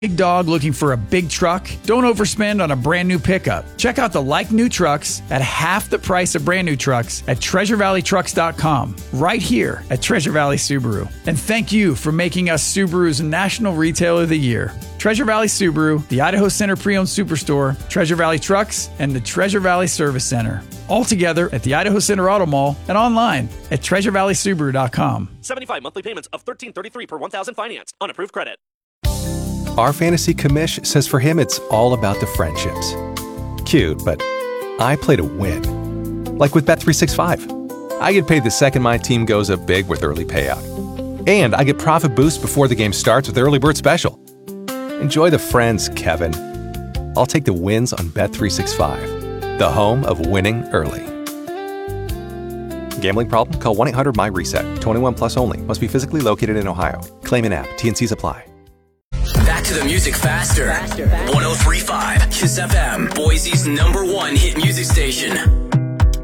Big dog looking for a big truck? Don't overspend on a brand new pickup. Check out the like new trucks at half the price of brand new trucks at TreasureValleyTrucks.com, right here at Treasure Valley Subaru. And thank you for making us Subaru's National Retailer of the Year. Treasure Valley Subaru, the Idaho Center Pre-Owned Superstore, Treasure Valley Trucks, and the Treasure Valley Service Center. All together at the Idaho Center Auto Mall and online at TreasureValleySubaru.com. 75 monthly payments of $1,333 per 1,000 financed on approved credit. Our fantasy commish says for him it's all about the friendships. Cute, but I play to win. Like with Bet365. I get paid the second my team goes up big with early payout. And I get profit boost before the game starts with Early Bird Special. Enjoy the friends, Kevin. I'll take the wins on Bet365, the home of winning early. Gambling problem? Call 1-800-MY-RESET. 21 plus only. Must be physically located in Ohio. Claim in app. T&Cs apply. Back to the music faster. 103.5 KISS FM, Boise's #1 hit music station.